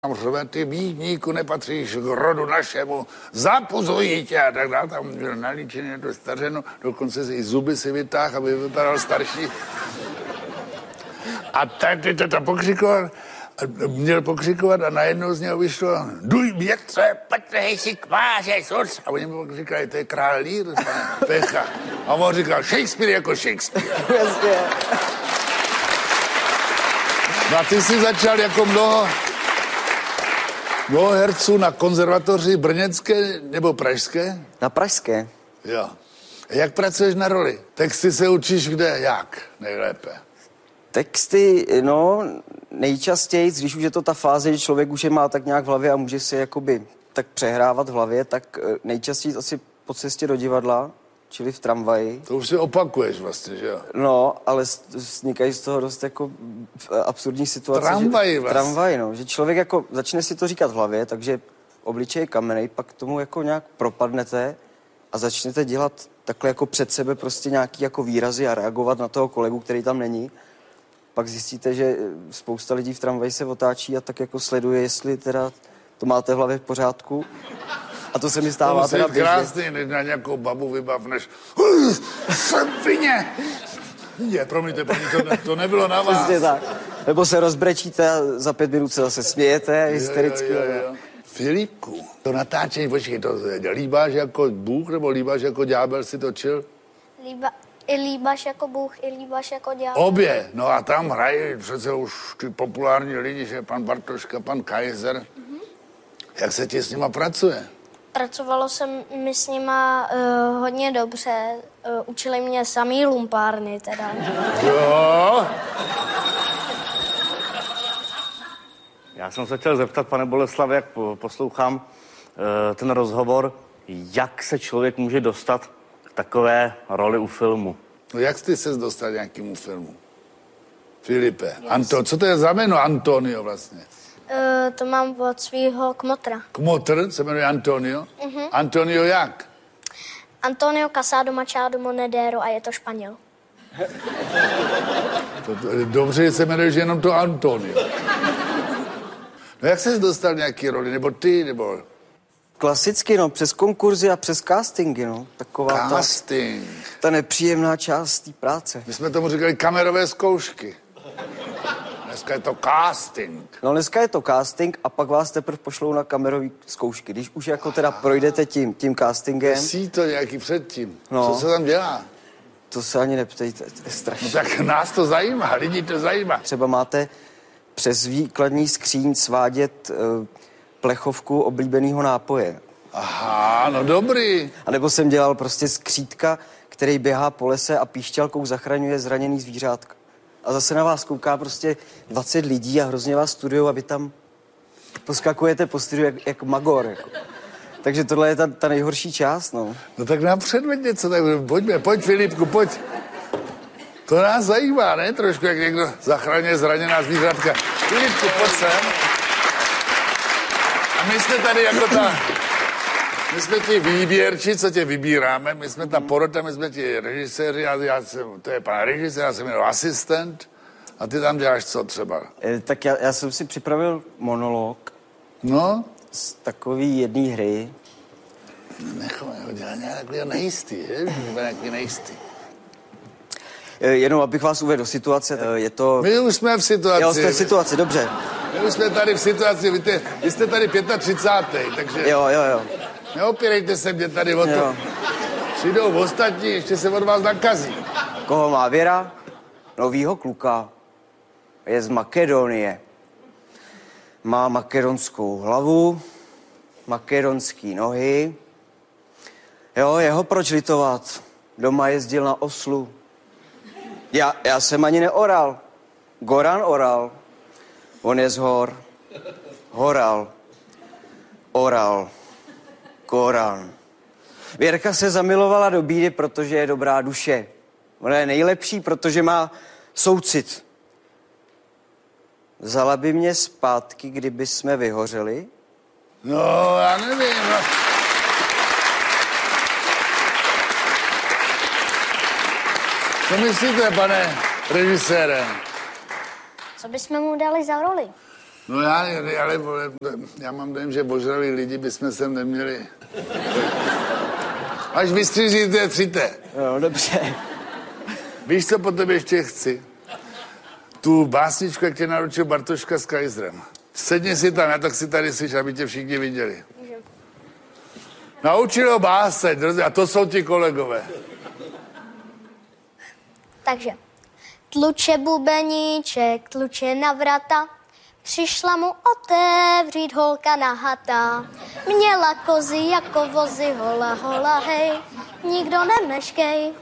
Tam řve, ty mýtníku nepatříš k rodu našemu, zapuzují tě a tak dále. Tam byl nalíčený do stařeno, dokonce si i zuby si vytáhl, aby vypadal starší. A tady to pokřikoval, měl pokřikovat a najednou z něho vyšlo duj mětře, patrej si kváře, sus. A oni mu pokřikali, to je král Lír, pane Pecha. A on říkal, Shakespeare jako Shakespeare. No a ty jsi začal jako mnoho herců na konzervatoři brněnské nebo pražské? Na pražské. Jo. A jak pracuješ na roli? Texty se učíš kde? Jak? Nejlépe. Texty, no, nejčastěji, když už je to ta fáze, že člověk už je má tak nějak v hlavě a může si jakoby tak přehrávat v hlavě, tak nejčastěji asi po cestě do divadla, čili v tramvaji. To už si opakuješ vlastně, že jo? No, ale vznikají z toho dost jako absurdní situace. Tramvaj vlastně. Tramvaj, no, že člověk jako začne si to říkat v hlavě, takže obličej je kamenej, pak tomu jako nějak propadnete a začnete dělat takhle jako před sebe prostě nějaký jako výrazy a reagovat na toho kolegu, který tam není. Pak zjistíte, že spousta lidí v tramvaji se otáčí a tak jako sleduje, jestli teda to máte v hlavě v pořádku. A to se mi stává teda běžně. Krásný, než na nějakou babu vybavneš. Svině! Je, promiňte, paní, to nebylo na vás. Přesně tak. Nebo se rozbrečíte a za 5 minut se zase smějete hystericky. Jo. Filipku, to natáčení, počkej, to líbáš jako Bůh nebo líbáš jako ďábel si točil? I líbáš jako Bůh, i líbáš jako ďábel. Obě, no a tam hrají přece už ty populární lidi, že pan Bartoška, pan Kaiser. Mm-hmm. Jak se ti s nima pracuje? Pracovalo se mi s nima hodně dobře. Učili mě samý lumpárny teda. Jo? Já jsem se chtěl zeptat, pane Boleslave, jak poslouchám ten rozhovor, jak se člověk může dostat k takové roli u filmu? No jak ty ses dostal nějakému filmu? Filipe, co to je za jméno Antonio vlastně? To mám od svého kmotra. Kmotr se jmenuje Antonio? Mm-hmm. Antonio jak? Antonio Casado Machado Monedero a je to Španěl. Dobře, že se jmenuješ jenom to Antonio. No jak ses dostal nějaký roli? Nebo ty, nebo... Klasicky, no, přes konkurzy a přes castingy, no. Taková casting. Ta nepříjemná část té práce. My jsme tomu říkali kamerové zkoušky. Dneska je to casting. No dneska je to casting a pak vás teprve pošlou na kamerové zkoušky. Když už jako teda projdete tím castingem... Jsi to nějaký předtím. No. Co se tam dělá? To se ani neptejte, to je strašné. No tak nás to zajímá, lidi to zajímá. Třeba máte přes výkladní skříň svádět plechovku oblíbeného nápoje. Aha, no dobrý. A nebo jsem dělal prostě skřítka, který běhá po lese a píšťalkou zachraňuje zraněný zvířátka. A zase na vás kouká prostě 20 lidí a hrozně vás studujou a vy tam poskakujete po studiu jak magor. Jako. Takže tohle je ta nejhorší část, no. No tak nám předveď něco, tak pojď Filipku, pojď. To nás zajímá, ne? Trošku, jak někdo zachraňuje zraněná zvířátka. Filipku, pojď sem. A my jsme tady jako my jsme ti výběrči, co tě vybíráme, my jsme ta porota, my jsme ti režiséři, to je pan režisér, já jsem jenom asistent a ty tam děláš co třeba? Tak já jsem si připravil monolog. No? Z takový jedné hry. Nechme ho dělat nějaký nejistý, že? Nějaký nejistý. Jenom abych vás uvedl do situace, je to... My už jsme v situaci. Jo, jste v situaci, dobře. My už jsme tady v situaci, vy jste tady 35. takže... Jo. Neopírejte se mě tady o to. Přijdou ostatní, ještě se od vás nakazí. Koho má Věra? Novýho kluka. Je z Makedonie. Má makedonskou hlavu, makedonský nohy. Jo, jeho proč litovat? Doma jezdil na oslu. Já jsem ani neoral. Goran oral. On je z hor. Horal. Oral. Goran. Věrka se zamilovala do bídy, protože je dobrá duše. Ona je nejlepší, protože má soucit. Vzala by mě zpátky, kdyby jsme vyhořeli? No, já nevím. No. Co myslíte, pane režisére? Co bychom mu dali za roli? No ale vole, já mám dojem, že ožralí lidi bychom sem neměli. Až vystřížíte, třite. No, dobře. Víš, co po tebe ještě chci? Tu básničku, jak tě naručil Bartoška s Kaiserem. Sedni si tam, já tak si tady slyš, aby tě všichni viděli. Naučil ho báseň, a to jsou ti kolegové. Takže. Tluče bubeníček, tluče na vrata, přišla mu otevřít holka nahata. Měla kozy jako vozy, hola, hola, hej, nikdo nemeškej.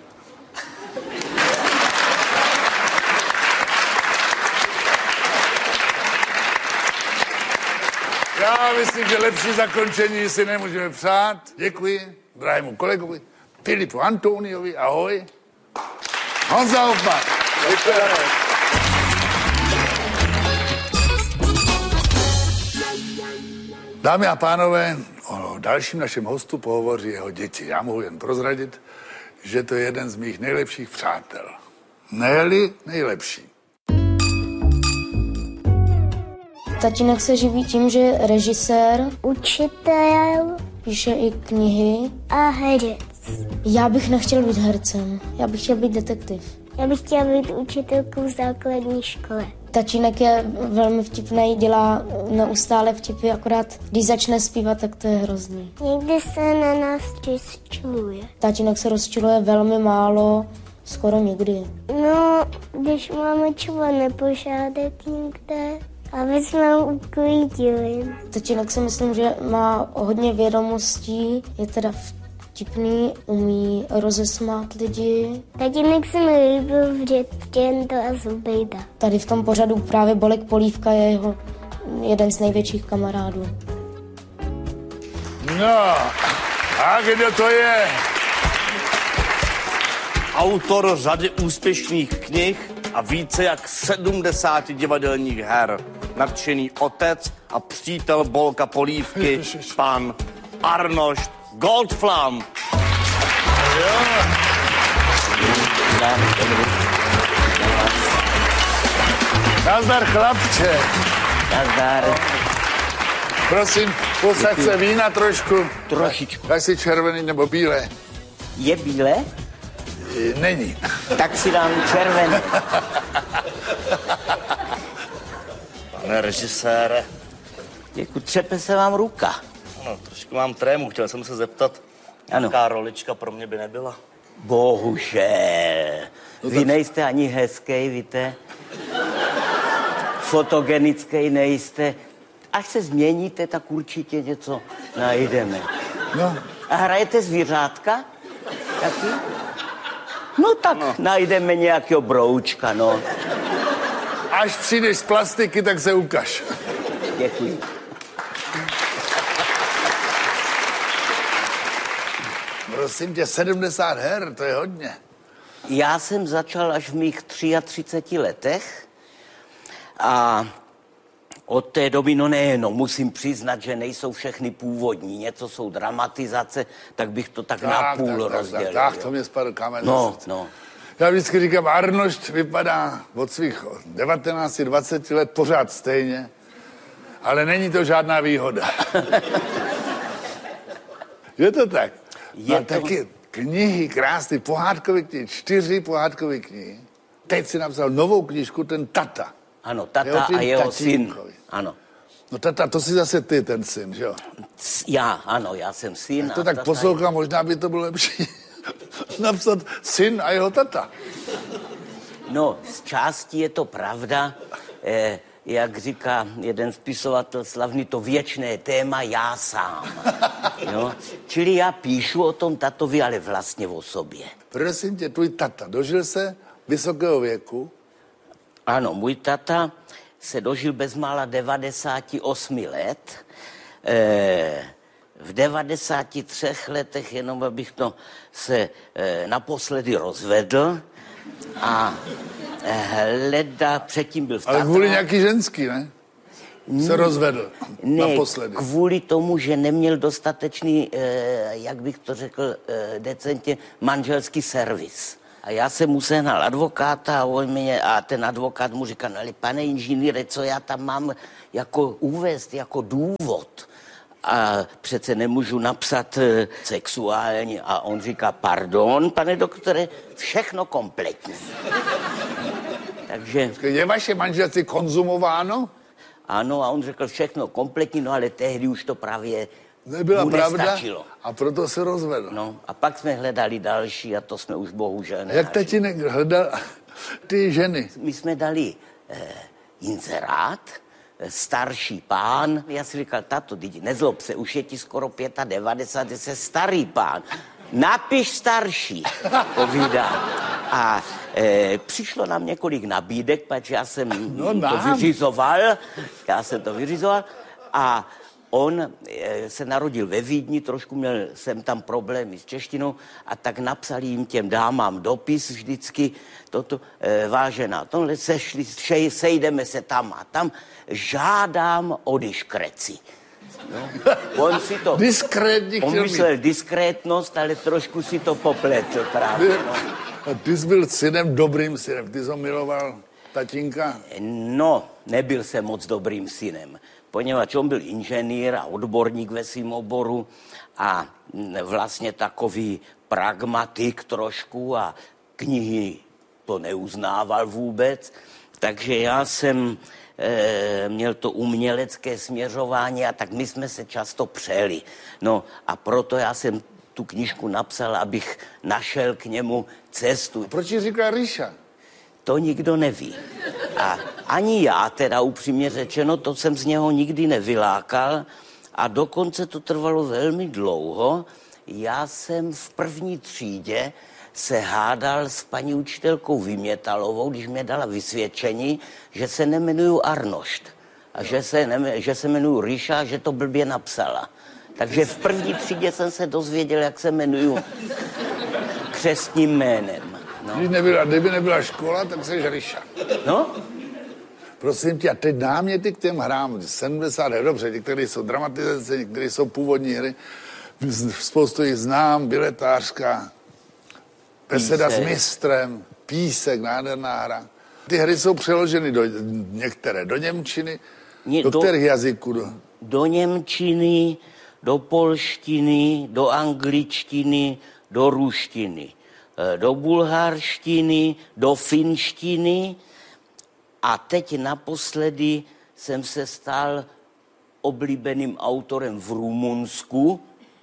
Já myslím, že lepší zakončení si nemůžeme přát. Děkuji drahému kolegovi Filipu Antoniovi, ahoj. Honza Hoffman. Děkuji. Dámy a pánové, o dalším našem hostu pohovoří jeho děti. Já mohu jen prozradit, že to je jeden z mých nejlepších přátel. Ne-li nejlepší. Tatínek se živí tím, že je režisér, Učitel píše i knihy. a herec. Já bych nechtěl být hercem, já bych chtěl být detektiv. Já bych chtěla být učitelkou v základní škole. Tatínek je velmi vtipný, dělá neustále vtipy, akorát když začne zpívat, tak to je hrozný. Někdy se na nás rozčiluje. Tatínek se rozčiluje velmi málo, skoro nikdy. No, když máme třeba nepořádek někde, aby jsme ho uklidili. Tatínek si myslím, že má hodně vědomostí, je teda vtipný, umí rozesmát lidi. Tatínek se mi líbil v Dětento a Zubejda. Tady v tom pořadu právě Bolek Polívka je jeho jeden z největších kamarádů. No, a kdo to je? Autor řady úspěšných knih a více jak 70 divadelních her. Nadšený otec a přítel Bolka Polívky, pan Arnošt Goldflam. Nazdar, chlapče. Nazdar. Prosím, posaď se vína trošku. Trošičku. Daj si červený nebo bílé. Je bílé? Není. Tak si dám červený. Pane režisére. Děkuji, třepe se vám ruka. No, trošku mám trému, chtěl jsem se zeptat, Ano. jaká rolička pro mě by nebyla. Bohužel. Vy nejste ani hezký, víte? Fotogenický nejste. Až se změníte, tak určitě něco najdeme. No, A hrajete zvířátka? Taky? No tak najdeme nějakého broučka, no. až přijdeš z plastiky, tak se ukaž. Děkuji. Prosím tě, 70 her, to je hodně. Já jsem začal až v mých 33 letech a od té doby, no nejenom, musím přiznat, že nejsou všechny původní, něco jsou dramatizace, tak bych to tak na půl rozdělil. Tak, to mě spadl kámen na No, srdce. no. Já vždycky říkám, Arnošt vypadá od svých 19-20 let pořád stejně, ale není to žádná výhoda. Je to tak? Je No, to... taky knihy, krásné, pohádkové knihy, 4 pohádkové knihy. Teď si napsal novou knížku, ten Tata. Ano, tata a jeho syn. Ano. No Tata, to si zase ty, ten syn, že jo? Já jsem syn. Jak to tak poslouchám, možná by to bylo lepší napsat syn a jeho tata. No, z části je to pravda. Jak říká jeden spisovatel slavný, to věčné téma já sám. Jo? Čili já píšu o tom tatovi, ale vlastně o sobě. Prosím tě, tvůj tata dožil se vysokého věku? Ano, můj tata se dožil bezmála 98 let. V 93 letech, jenom abych to se naposledy rozvedl a leda předtím byl v Ale Tatrách. kvůli nějaký ženský, ne? Se rozvedl naposledy. Kvůli tomu, že neměl dostatečný, jak bych to řekl decentně, manželský servis. A já jsem mu sehnal advokáta a ten advokát mu říká, no ale pane inženýre, co já tam mám jako uvést, jako důvod? A přece nemůžu napsat sexuální. A on říká, pardon, pane doktore, všechno kompletní. Takže... Je vaše manželství konzumováno? Ano, a on řekl všechno kompletní, no ale tehdy už to právě nebyla mu pravda nestačilo. A proto se rozvedl. No, a pak jsme hledali další a to jsme už bohužel nenašli. Jak tatínek hledal ty ženy? My jsme dali inzerát, starší pán. Já si říkal, tato, nezlob se, už je ti skoro 95, jsi starý pán. Napiš starší, povídá. A přišlo nám několik nabídek, protože já jsem to vyřizoval. A on se narodil ve Vídni, trošku měl jsem tam problémy s češtinou a tak napsali jim těm dámám dopis vždycky, vážená, tohle sejdeme se tam a tam, žádám o diskreci. No. On si to myslel diskrétnost, ale trošku si to popletl právě. No. A ty jsi byl synem, dobrým synem, ty jsi ho miloval tatínka? No, nebyl jsem moc dobrým synem, poněvadž on byl inženýr a odborník ve svým oboru a vlastně takový pragmatik trošku a knihy to neuznával vůbec, takže já jsem měl to umělecké směřování a tak my jsme se často přeli. No a proto já jsem tu knížku napsal, abych našel k němu cestu. A proč ji říká Ríša? To nikdo neví. A ani já teda upřímně řečeno, to jsem z něho nikdy nevylákal a dokonce to trvalo velmi dlouho. Já jsem v první třídě se hádal s paní učitelkou Vymětalovou, když mě dala vysvědčení, že se nemenuju Arnošt a že se jmenuju Ríša, že to blbě napsala. Takže v první třídě jsem se dozvěděl, jak se jmenuju křestním jménem. No. Kdyby nebyla škola, tak jsi Ríša. No? Prosím tě, a teď náměty k těm hrám, 70, dobře, některé jsou dramatizace, některé jsou původní hry, spoustu jich znám, biletářka, Beseda s mistrem, Písek, nádherná hra. Ty hry jsou přeloženy některé do němčiny, do kterých jazyků? Do němčiny, do polštiny, do angličtiny, do ruštiny, do bulharštiny, do finštiny a teď naposledy jsem se stal oblíbeným autorem v Rumunsku,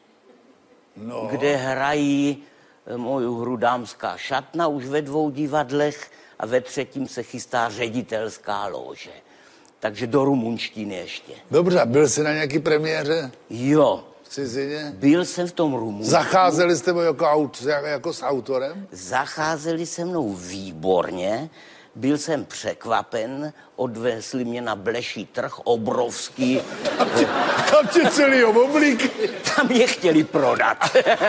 kde hrají moju hru Dámská šatna už ve 2 divadlech a ve 3. se chystá Ředitelská lóže. Takže do rumunštiny ještě. Dobře, byl jsi na nějaký premiéře? Jo. V cizině? Byl jsem v tom Rumunsku. Zacházeli s tebou jako s autorem? Zacházeli se mnou výborně. Byl jsem překvapen, odvezli mě na Bleší trh, obrovský. Tam tě celý oblíky. Tam je chtěli prodat.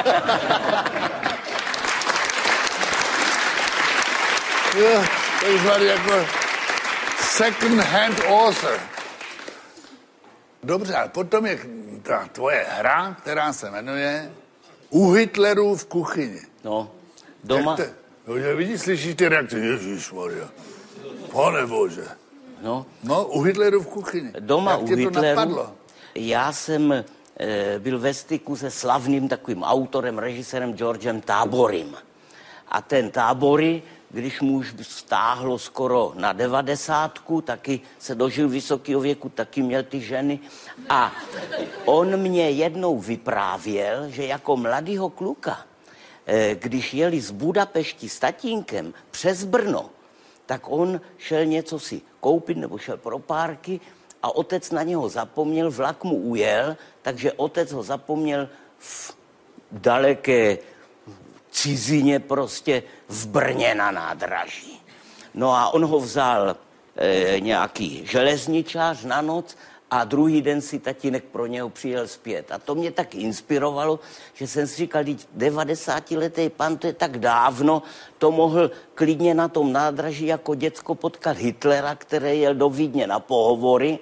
Jo, to je zvlášť jako second hand author. Dobře, ale potom je ta tvoje hra, která se jmenuje U Hitlerů v kuchyni. No, doma... Vidíš, slyšíš ty reakce? Ježišmarja, pane bože. No, U Hitlerů v kuchyni. Doma jak u tě to Hitlerů. napadlo? Já jsem byl ve styku se slavným takovým autorem, režisérem Georgem Táborym. A ten Tábory, když mu už stáhlo skoro na 90, taky se dožil vysokého věku, taky měl ty ženy. A on mě jednou vyprávěl, že jako mladýho kluka, když jeli z Budapešti s tatínkem přes Brno, tak on šel něco si koupit nebo šel pro párky a otec na něho zapomněl, vlak mu ujel, takže otec ho zapomněl v daleké cizině prostě v Brně na nádraží. No a on ho vzal nějaký železničář na noc a druhý den si tatínek pro něho přijel zpět. A to mě tak inspirovalo, že jsem si říkal, 90letý pan, to je tak dávno, to mohl klidně na tom nádraží jako děcko potkat Hitlera, který jel do Vídně na pohovory,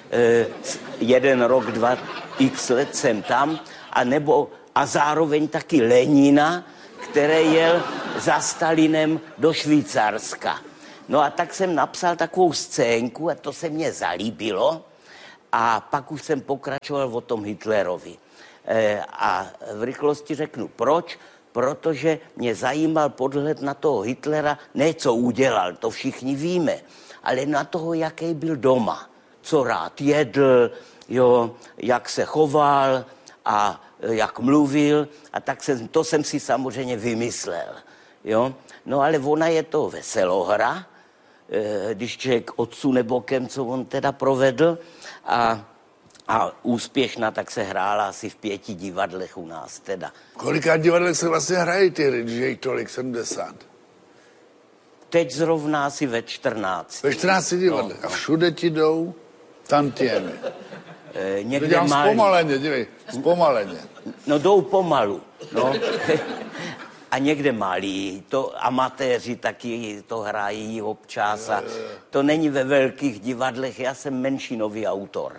1 rok, 2 x let jsem tam, a zároveň taky Lenina, který jel za Stalinem do Švýcarska. No a tak jsem napsal takovou scénku a to se mně zalíbilo a pak už jsem pokračoval o tom Hitlerovi. A v rychlosti řeknu proč, protože mě zajímal podhled na toho Hitlera, ne co udělal, to všichni víme, ale na toho, jaký byl doma, co rád jedl, jo, jak se choval a jak mluvil a to jsem si samozřejmě vymyslel, jo. No ale ona je to veselohra, když člověk odsune bokem, co on teda provedl a úspěšná, tak se hrála asi v 5 divadlech u nás teda. Kolikrát divadlech se vlastně hrají ty hry, když je jich tolik, 70? Teď zrovna asi ve 14. Ve 14 divadlech. No. A všude ti jdou tantiemy. Někde dělám malý. Zpomaleně, dívej, zpomaleně. No jdou pomalu, no. A někde malí, to amatéři taky to hrají občas a to není ve velkých divadlech, já jsem menšinový autor.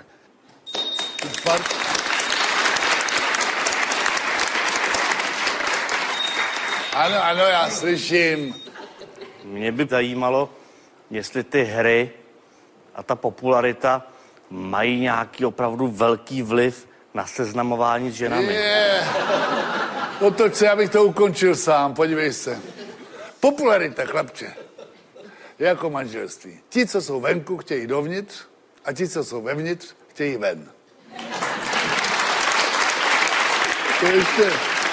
Ano, já slyším. Mě by zajímalo, jestli ty hry a ta popularita mají nějaký opravdu velký vliv na seznamování s ženami. Otoč se, abych to ukončil sám, podívej se. Popularita, chlapče, je jako manželství. Ti, co jsou venku, chtějí dovnitř a ti, co jsou vevnitř, chtějí ven. To ještě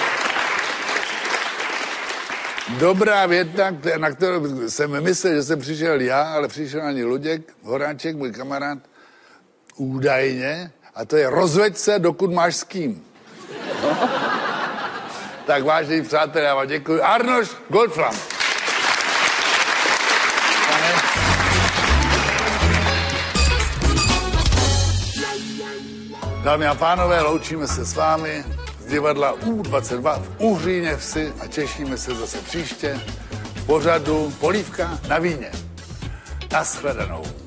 dobrá věta, na kterou jsem myslel, že jsem přišel já, ale přišel ani Luděk Horáček, můj kamarád, údajně, a to je rozveď se, dokud máš s kým. Tak vážení přátelé, já vám děkuji. Arnoš Goldflam. Dámy a pánové, loučíme se s vámi z divadla U22 v Uhříně vsi a těšíme se zase příště v pořadu Polívka na víně. Naschledanou.